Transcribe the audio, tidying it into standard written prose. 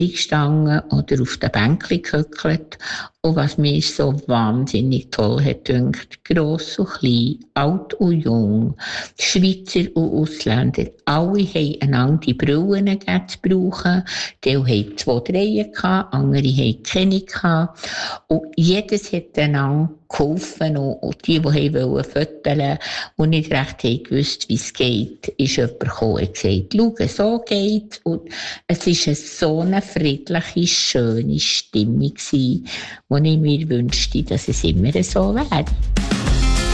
gestanden oder auf den Bänkchen gehöckelt. Und was mir so wahnsinnig toll hat gedacht, gross und klein, alt und jung, Schweizer und Ausländer, alle haben einander die Brillen gegeben zu brauchen. Die haben 2, 3 gehabt, andere haben keine gehabt. Und jedes hat einander geholfen. Und die wollten fotografieren und nicht recht haben gewusst, wie es geht, ist jemand gekommen und gesagt, schau, so geht's. Und es war so eine friedliche, schöne Stimmung, wo ich mir wünschte, dass es immer so wäre.